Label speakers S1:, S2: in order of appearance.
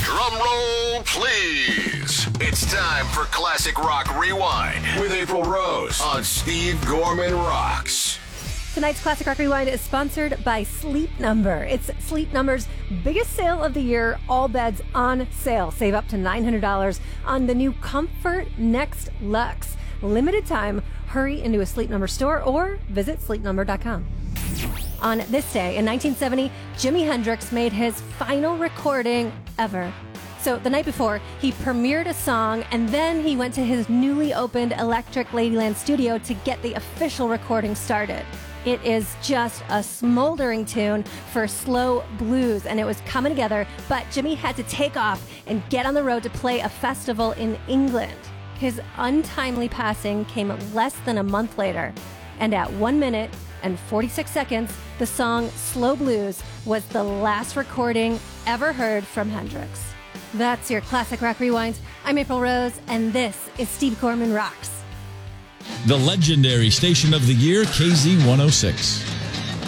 S1: Drum roll, please. It's time for Classic Rock Rewind with April Rose on Steve Gorman Rocks.
S2: Tonight's Classic Rock Rewind is sponsored by Sleep Number. It's Sleep Number's biggest sale of the year. All beds on sale. Save up to $900 on the new Comfort Next Luxe. Limited time. Hurry into a Sleep Number store or visit sleepnumber.com. On this day in 1970, Jimi Hendrix made his final recording ever. So the night before, he premiered a song, and then he went to his newly opened Electric Ladyland studio to get the official recording started. It is just a smoldering tune for slow blues, and it was coming together, but Jimi had to take off and get on the road to play a festival in England. His untimely passing came less than a month later, and at 1 minute and 46 seconds, the song Slow Blues was the last recording ever heard from Hendrix. That's your Classic Rock Rewind. I'm April Rose, and this is Steve Gorman Rocks.
S3: The legendary station of the year, KZ106.